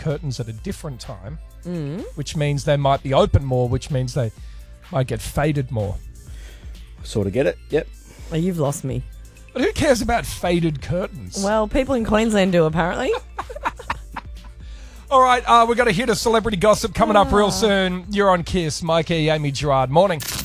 curtains at a different time, which means they might be open more, which means they might get faded more. Sort of get it, yep. Oh, you've lost me. But who cares about faded curtains? Well, people in Queensland do, apparently. All right, we've got a hit of celebrity gossip coming up real soon. You're on KISS. Mikey, Amy Gerard. Morning.